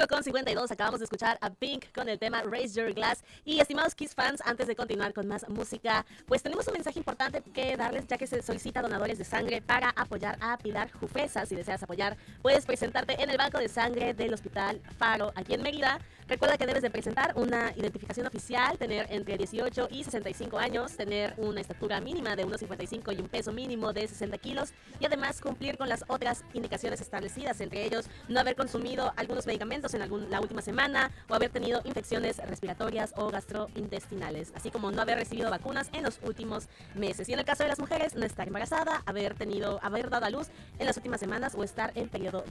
8:52, acabamos de escuchar a Pink con el tema Raise Your Glass. Y estimados Kiss fans, antes de continuar con más música, pues tenemos un mensaje importante que darles, ya que se solicita donadores de sangre para apoyar a Pilar Jufesa. Si deseas apoyar, puedes presentarte en el banco de sangre del Hospital Faro aquí en Mérida. Recuerda que debes de presentar una identificación oficial, tener entre 18 y 65 años, tener una estatura mínima de 1,55 y un peso mínimo de 60 kilos, y además cumplir con las otras indicaciones establecidas, entre ellos no haber consumido algunos medicamentos en la última semana o haber tenido infecciones respiratorias o gastrointestinales, así como no haber recibido vacunas en los últimos meses. Y en el caso de las mujeres, no estar embarazada, haber dado a luz en las últimas semanas o estar en periodo